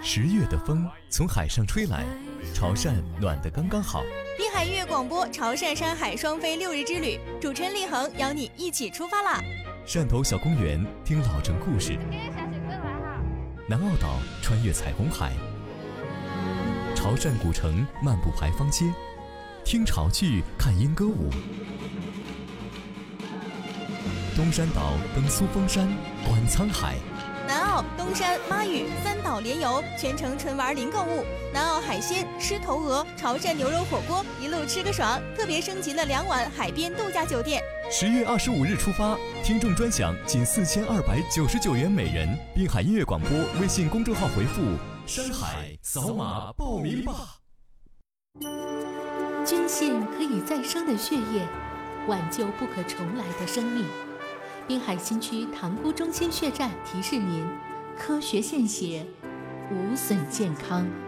10月的风从海上吹来，潮汕暖得刚刚好。 滨海音乐广播潮汕山海双飞6日之旅，主持人立恒邀你一起出发啦！ 汕头小公园听老城故事，南澳岛穿越彩虹海，潮汕古城漫步牌坊街，听潮剧看莺歌舞。东山岛登苏峰山，观沧海。 南澳、东山、妈屿3岛联游，全程纯玩零购物。南澳海鲜、狮头鹅、潮汕牛肉火锅，一路吃个爽。特别升级了2晚海边度假酒店。 10月25日出发，听众专享仅4299元每人。滨海音乐广播微信公众号回复“山海”，扫码报名吧。 捐献可以再生的血液，挽救不可重来的生命。滨海新区塘沽中心血站提示您：科学献血，无损健康。